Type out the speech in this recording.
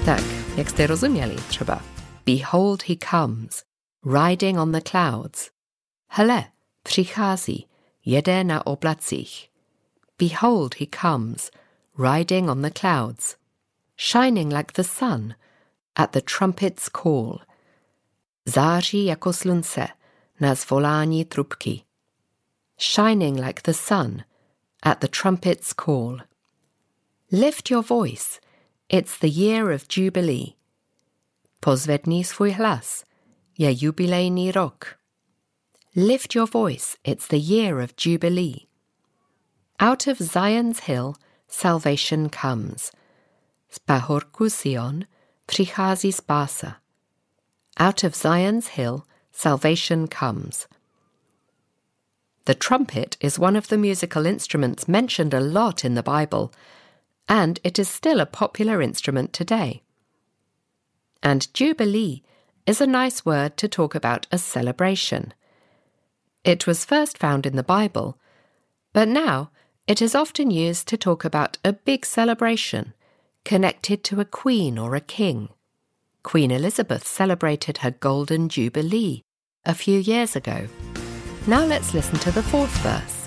Tak, jak jste rozuměli třeba. Behold, he comes, riding on the clouds. Hle, přichází, jede na oblacích. Behold, he comes, riding on the clouds. Shining like the sun, at the trumpet's call. Září jako slunce, na zvolání trubky. Shining like the sun, at the trumpet's call. Lift your voice, it's the year of Jubilee. Pozvedni svůj hlas, je jubilejný rok. Lift your voice, it's the year of Jubilee. Out of Zion's hill, salvation comes. Z pahorku Sion přichází spása. Out of Zion's hill, salvation comes. The trumpet is one of the musical instruments mentioned a lot in the Bible, and it is still a popular instrument today. And Jubilee is a nice word to talk about a celebration. It was first found in the Bible, but now it is often used to talk about a big celebration connected to a queen or a king. Queen Elizabeth celebrated her Golden Jubilee a few years ago. Now let's listen to the fourth verse.